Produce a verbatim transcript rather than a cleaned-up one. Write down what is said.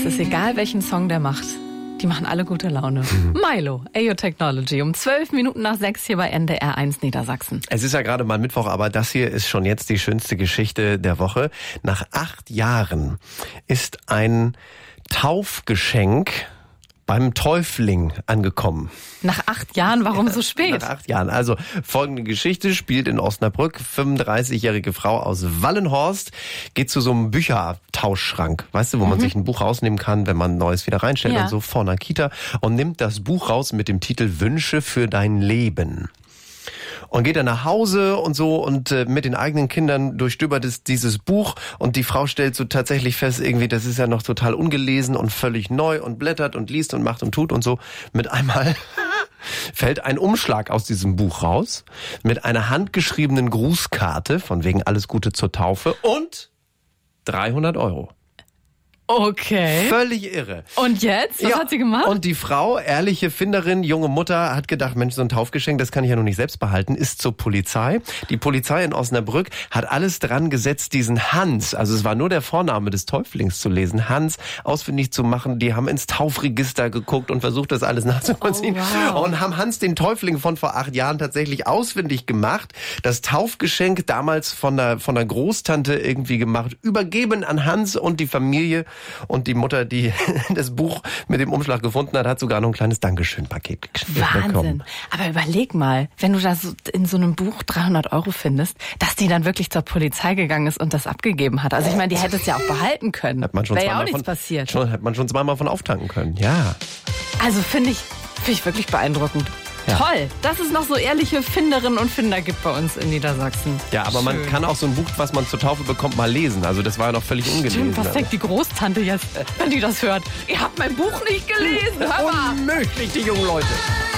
es ist egal, welchen Song der macht. Die machen alle gute Laune. Mhm. Milo, A O Technology, um zwölf Minuten nach sechs hier bei N D R eins Niedersachsen. Es ist ja gerade mal Mittwoch, aber das hier ist schon jetzt die schönste Geschichte der Woche. Nach acht Jahren ist ein Taufgeschenk beim Täufling angekommen. Nach acht Jahren? Warum so spät? Nach acht Jahren. Also folgende Geschichte spielt in Osnabrück. fünfunddreißigjährige Frau aus Wallenhorst geht zu so einem Büchertauschschrank. Weißt du, wo mhm. man sich ein Buch rausnehmen kann, wenn man ein neues wieder reinstellt ja. und so, vor einer Kita. Und nimmt das Buch raus mit dem Titel Wünsche für dein Leben. Und geht dann nach Hause und so und äh, mit den eigenen Kindern durchstöbert es dieses Buch und die Frau stellt so tatsächlich fest, irgendwie, das ist ja noch total ungelesen und völlig neu und blättert und liest und macht und tut und so. Mit einmal fällt ein Umschlag aus diesem Buch raus mit einer handgeschriebenen Grußkarte von wegen alles Gute zur Taufe und dreihundert Euro. Okay. Völlig irre. Und jetzt? Was ja. hat sie gemacht? Und die Frau, ehrliche Finderin, junge Mutter, hat gedacht, Mensch, so ein Taufgeschenk, das kann ich ja noch nicht selbst behalten, ist zur Polizei. Die Polizei in Osnabrück hat alles dran gesetzt, diesen Hans, also es war nur der Vorname des Täuflings zu lesen, Hans ausfindig zu machen. Die haben ins Taufregister geguckt und versucht, das alles nachzuvollziehen. Oh, wow. Und haben Hans, den Täufling von vor acht Jahren, tatsächlich ausfindig gemacht. Das Taufgeschenk, damals von der, von der Großtante irgendwie gemacht, übergeben an Hans und die Familie. Und die Mutter, die das Buch mit dem Umschlag gefunden hat, hat sogar noch ein kleines Dankeschön-Paket Wahnsinn. bekommen. Aber überleg mal, wenn du da so in so einem Buch dreihundert Euro findest, dass die dann wirklich zur Polizei gegangen ist und das abgegeben hat. Also ich meine, die hätte es ja auch behalten können. Hat man schon Wäre ja auch zweimal nichts von, passiert. Schon, hat man schon zweimal von auftanken können, ja. Also finde ich, finde ich wirklich beeindruckend. Ja. Toll, dass es noch so ehrliche Finderinnen und Finder gibt bei uns in Niedersachsen. Ja, aber Schön. Man kann auch so ein Buch, was man zur Taufe bekommt, mal lesen. Also das war ja noch völlig ungelesen. Stimmt, was denkt die Großtante jetzt, wenn die das hört? Ihr habt mein Buch nicht gelesen, hör mal. Unmöglich, die jungen Leute.